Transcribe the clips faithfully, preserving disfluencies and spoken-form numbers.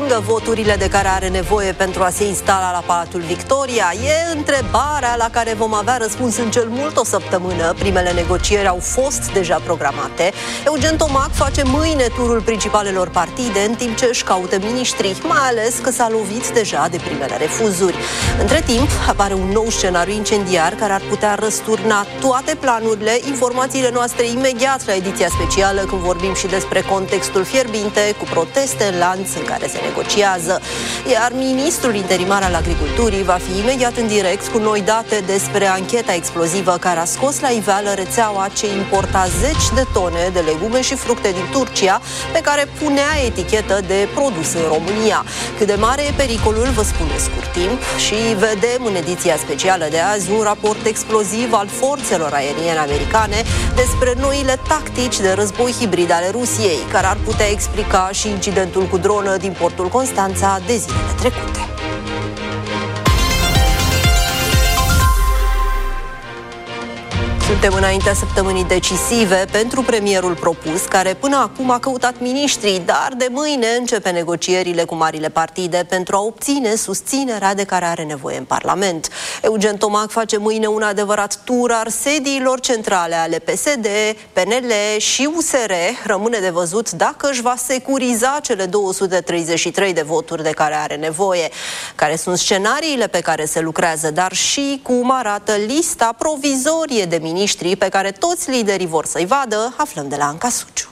strângă voturile de care are nevoie pentru a se instala la Palatul Victoria? E întrebarea la care vom avea răspuns în cel mult o săptămână. Primele negocieri au fost deja programate. Eugen Tomac face mâine turul principalelor partide, în timp ce își caută miniștri, mai ales că s-a lovit deja de primele refuzuri. Între timp, apare un nou scenariu incendiar care ar putea răsturna toate planurile. Informațiile noastre imediat la ediția specială, când vorbim și despre contextul fierbinte cu proteste în lanț în care se negociază. Iar ministrul interimar al agriculturii va fi imediat în direct cu noi date despre ancheta explozivă care a scos la iveală rețeaua ce importa zeci de tone de legume și fructe din Turcia, pe care punea etichetă de produs în România. Cât de mare e pericolul, vă spune scurt timp, și vedem în ediția specială de azi un raport exploziv al forțelor aeriene americane despre noile tactici de război hibrid ale Rusiei, care ar putea explica și incidentul cu dronă din portul Constanța de zilele trecute. Suntem înaintea săptămânii decisive pentru premierul propus, care până acum a căutat miniștrii, dar de mâine începe negocierile cu marile partide pentru a obține susținerea de care are nevoie în Parlament. Eugen Tomac face mâine un adevărat tur al sediilor centrale ale P S D, P N L și U S R. Rămâne de văzut dacă își va securiza cele două sute treizeci și trei de voturi de care are nevoie. Care sunt scenariile pe care se lucrează, dar și cum arată lista provizorie de miniștri pe care toți liderii vor să-i vadă, aflăm de la Anca Suciu.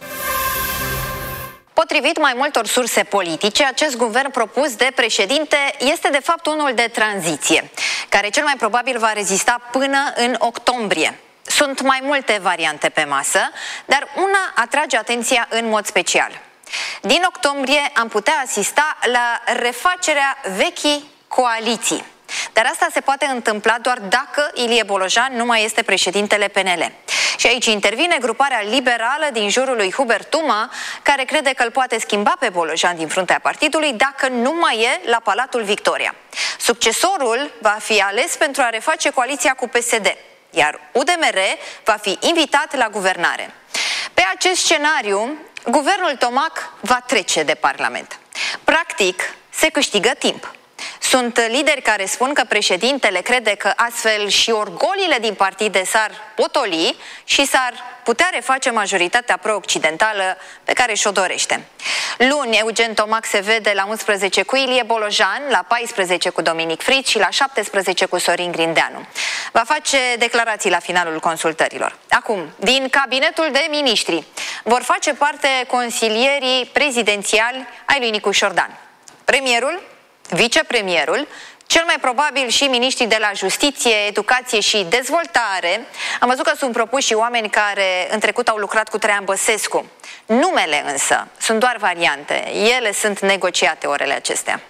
Potrivit mai multor surse politice, acest guvern propus de președinte este de fapt unul de tranziție, care cel mai probabil va rezista până în octombrie. Sunt mai multe variante pe masă, dar una atrage atenția în mod special. Din octombrie am putea asista la refacerea vechii coaliții. Dar asta se poate întâmpla doar dacă Ilie Bolojan nu mai este președintele P N L. Și aici intervine gruparea liberală din jurul lui Hubert Tuma, care crede că îl poate schimba pe Bolojan din fruntea partidului dacă nu mai e la Palatul Victoria. Succesorul va fi ales pentru a reface coaliția cu P S D, iar U D M R va fi invitat la guvernare. Pe acest scenariu, guvernul Tomac va trece de Parlament. Practic, se câștigă timp. Sunt lideri care spun că președintele crede că astfel și orgolile din partide s-ar potoli și s-ar putea reface majoritatea pro-occidentală pe care și-o dorește. Luni, Eugen Tomac se vede la unsprezece cu Ilie Bolojan, la paisprezece cu Dominic Friț și la șaptesprezece cu Sorin Grindeanu. Va face declarații la finalul consultărilor. Acum, din cabinetul de miniștri vor face parte consilierii prezidențiali ai lui Nicu Șordan. Premierul, vicepremierul, cel mai probabil și miniștrii de la Justiție, Educație și Dezvoltare. Am văzut că sunt propuși și oameni care în trecut au lucrat cu Traian Băsescu. Numele însă sunt doar variante. Ele sunt negociate orele acestea.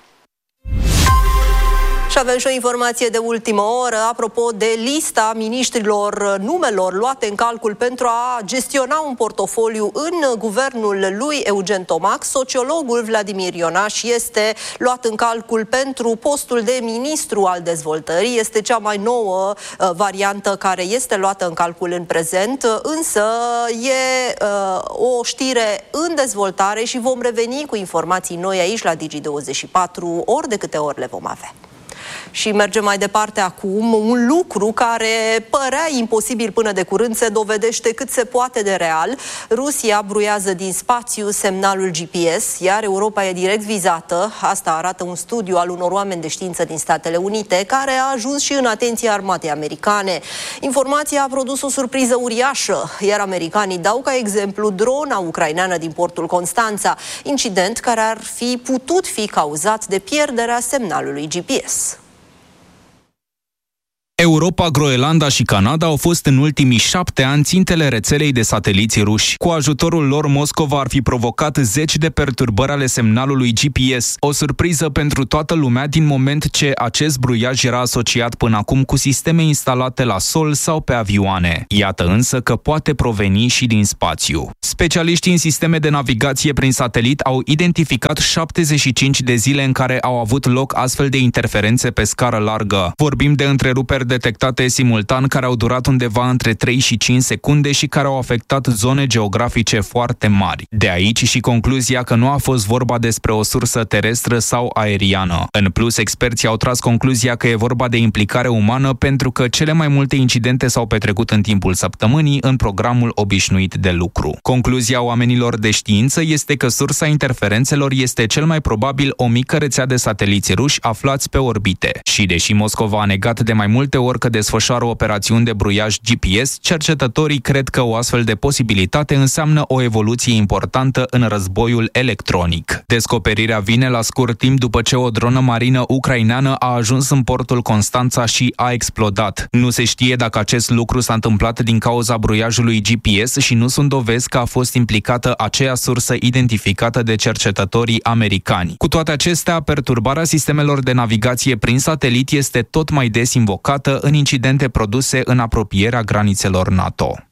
Și avem și o informație de ultimă oră, apropo de lista miniștrilor, numelor luate în calcul pentru a gestiona un portofoliu în guvernul lui Eugen Tomac. Sociologul Vladimir Ionaș este luat în calcul pentru postul de ministru al dezvoltării. Este cea mai nouă uh, variantă care este luată în calcul în prezent, însă e uh, o știre în dezvoltare și vom reveni cu informații noi aici la Digi douăzeci și patru, ori de câte ori le vom avea. Și mergem mai departe acum. Un lucru care părea imposibil până de curând se dovedește cât se poate de real. Rusia bruiază din spațiu semnalul G P S, iar Europa e direct vizată. Asta arată un studiu al unor oameni de știință din Statele Unite, care a ajuns și în atenția armatei americane. Informația a produs o surpriză uriașă, iar americanii dau ca exemplu drona ucraineană din portul Constanța, incident care ar fi putut fi cauzat de pierderea semnalului G P S. Europa, Groenlanda și Canada au fost în ultimii șapte ani țintele rețelei de sateliți ruși. Cu ajutorul lor, Moscova ar fi provocat zeci de perturbări ale semnalului G P S. O surpriză pentru toată lumea, din moment ce acest bruiaj era asociat până acum cu sisteme instalate la sol sau pe avioane. Iată însă că poate proveni și din spațiu. Specialiștii în sisteme de navigație prin satelit au identificat șaptezeci și cinci de zile în care au avut loc astfel de interferențe pe scară largă. Vorbim de întreruperi detectate simultan care au durat undeva între trei și cinci secunde și care au afectat zone geografice foarte mari. De aici și concluzia că nu a fost vorba despre o sursă terestră sau aeriană. În plus, experții au tras concluzia că e vorba de implicare umană pentru că cele mai multe incidente s-au petrecut în timpul săptămânii în programul obișnuit de lucru. Concluzia oamenilor de știință este că sursa interferențelor este cel mai probabil o mică rețea de sateliți ruși aflați pe orbite. Și deși Moscova a negat de mai multe ori că desfășoară operațiuni de bruiaj G P S, cercetătorii cred că o astfel de posibilitate înseamnă o evoluție importantă în războiul electronic. Descoperirea vine la scurt timp după ce o dronă marină ucraineană a ajuns în portul Constanța și a explodat. Nu se știe dacă acest lucru s-a întâmplat din cauza bruiajului G P S și nu sunt dovezi că a fost implicată aceea sursă identificată de cercetătorii americani. Cu toate acestea, perturbarea sistemelor de navigație prin satelit este tot mai des invocată în incidente produse în apropierea granițelor NATO.